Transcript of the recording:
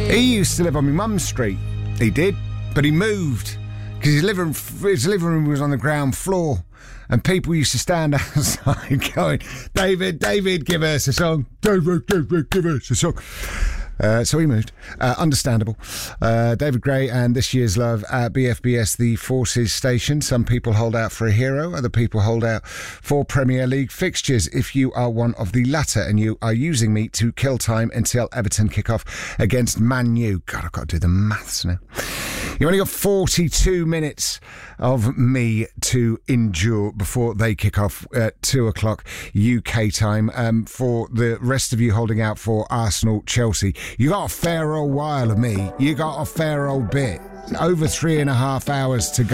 He used to live on my mum's street. He did, but he moved because his living room was on the ground floor, and people used to stand outside going, David, give us a song. David, give us a song. So he moved. Understandable. David Gray and This Year's Love at BFBS, the Forces station. Some people hold out for a hero. Other people hold out for Premier League fixtures. If you are one of the latter and you are using me to kill time until Everton kick off against Man U. God, I've got to do the maths now. You only got 42 minutes of me to endure before they kick off at 2 o'clock UK time. For the rest of you holding out for Arsenal, Chelsea, you got a fair old while of me. You got a fair old bit. Over 3.5 hours to go.